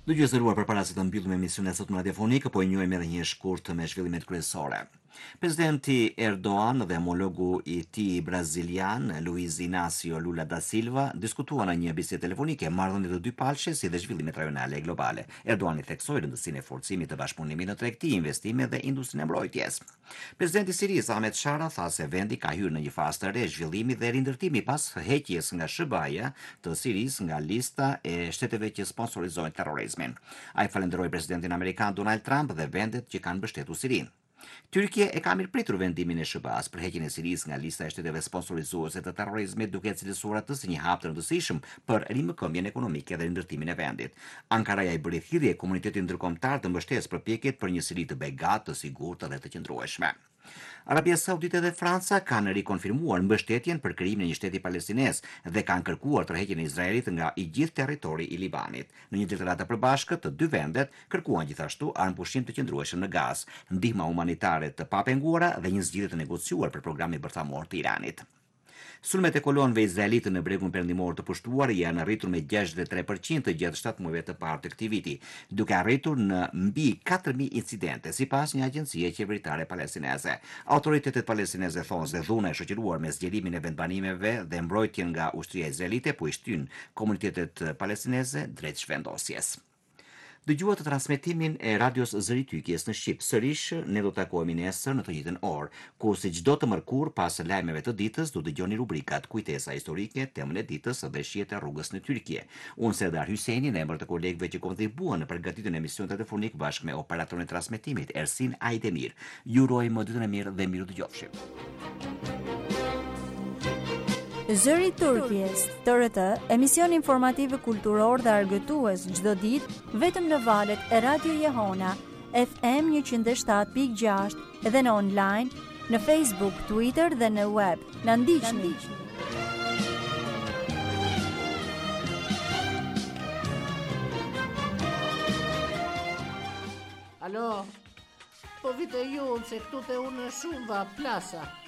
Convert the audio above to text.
Dëgjuesëruar përpara se të mbyllim emisionin e sotëm radiofonik, po e njohim edhe një shkurt me zhvillimet kryesore. Presidenti Erdogan dhe homologu i tij brazilian, Luiz Inácio Lula da Silva, diskutuan në një bisedë telefonike marrëdhënie të dypalëshe si dhe zhvillimet rajonale e globale. Erdogan i theksoi rëndësinë e forcimit të bashkëpunimit në tregti, investime dhe industrinë e mbrojtjes. Presidenti i Sirisë Ahmed Shara tha se vendi ka hyrë në një fazë të re zhvillimi dhe rindërtimi pas heqjes nga SBA-ja të Sirisë nga lista e shteteve që sponsorizojnë terrorizmin. Ai falenderoi presidentin amerikan Donald Trump dhe vendet që kanë mbështetur Sirinë. Turqia e ka mirëpritur vendimin e SBA-s për heqjen e Sirisë nga lista e shteteve sponsorizuese të terrorizmit, duke e cilësuar atë si një hap të rëndësishëm për rimëkëmbjen ekonomike dhe ndërtimin e vendit. Ankaraja i bëri thirrje komunitetit ndërkombëtar të mbështesë përpjekjet për një Siri të begatë, të sigurtë dhe të qëndrueshme. Arabia Saudite dhe Franca kanë rikonfirmuar mbështetjen për krijimin e një shteti palestinez dhe kanë kërkuar tërheqjen e Izraelit nga i gjithë territori i Libanit. Në një deklaratë të përbashkët, të dy vendet kërkuan gjithashtu armëpushim të qëndrueshëm në Gazë, ndihma humanitare të papenguara dhe një zgjidhje të negociuar për programin bërthamor të Iranit. Sulmet e kolonëve izraelite në bregun perëndimor të pushtuar janë arritur me 63% gjatë 7 muajve të parë të këtij viti, duke arritur në mbi 4000 incidente, sipas një agjencie qeveritare palestineze. Autoritetet palestineze thonë se dhuna e shoqëruar me zgjerimin e vendbanimeve dhe mbrojtjen nga ushtria izraelite po i shtyn komunitetet palestineze drejt zhvendosjes. Dëgjuat të transmetimin e radios Zëritykjes në Shqip. Sërish ne do të takohemi nesër në të njëjtën orë, ku si çdo të mërkur pas lajmeve të ditës do dëgjoni rubrikat Kujtesa historike, temën e ditës dhe shihet e rrugës në Tyrkie. Unë Serdar Hyseni në emër të kolegëve që kontribuan në përgatitjen e emisionit telefonik bashkë me operatorin e transmetimit Ersin Ajdemir. Ju uroj më ditën e mirë dhe miru dëgjofshim. Zëri Turqjes, TRT, emision informativ kulturor dhe argëtues çdo ditë vetëm në valët e Radio Jehona, FM 107.6 dhe në online, në Facebook, Twitter dhe në web. Na ndiqni. Alo, po vite ju se këtu te unë shumë va plasa.